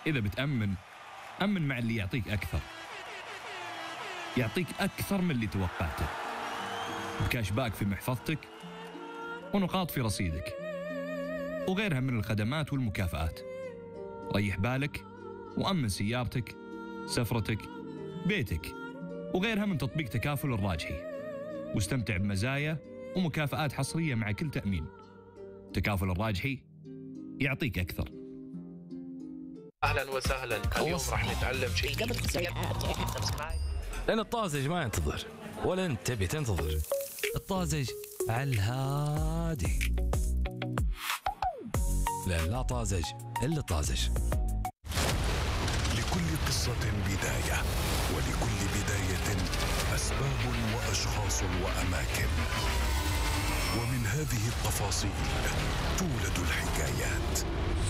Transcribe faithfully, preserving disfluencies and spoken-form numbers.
إذا بتأمن أمن مع اللي يعطيك أكثر، يعطيك أكثر من اللي توقعته، بكاش باك في محفظتك ونقاط في رصيدك وغيرها من الخدمات والمكافآت. ريح بالك وأمن سيارتك، سفرتك، بيتك وغيرها من تطبيق تكافل الراجحي، واستمتع بمزايا ومكافآت حصرية مع كل تأمين. تكافل الراجحي يعطيك أكثر. أهلا وسهلا. اليوم راح نتعلم شيء. لأن الطازج ما ينتظر ولا أنت تبي تنتظر. الطازج على الهادي، لأن لا طازج إلا طازج. لكل قصة بداية، ولكل بداية أسباب وأشخاص وأماكن، ومن هذه التفاصيل تولد الحكايات.